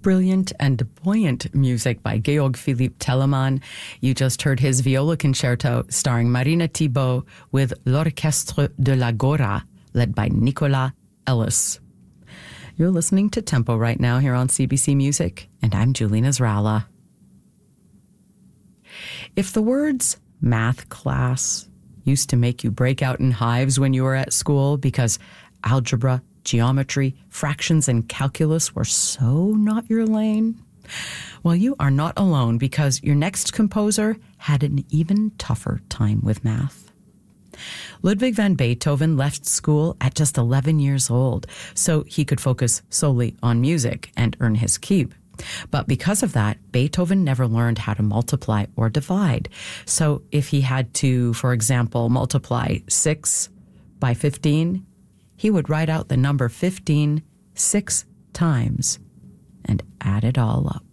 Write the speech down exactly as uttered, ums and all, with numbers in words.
brilliant and buoyant music by Georg Philipp Telemann. You just heard his viola concerto starring Marina Thibault with L'Orchestre de l'Agora, led by Nicolas Ellis. You're listening to Tempo right now here on C B C Music, and I'm Julie Nasrallah. If the words math class used to make you break out in hives when you were at school because algebra, geometry, fractions, and calculus were so not your lane, well, you are not alone, because your next composer had an even tougher time with math. Ludwig van Beethoven left school at just eleven years old, so he could focus solely on music and earn his keep. But because of that, Beethoven never learned how to multiply or divide. So if he had to, for example, multiply six by fifteen, he would write out the number fifteen six times and add it all up.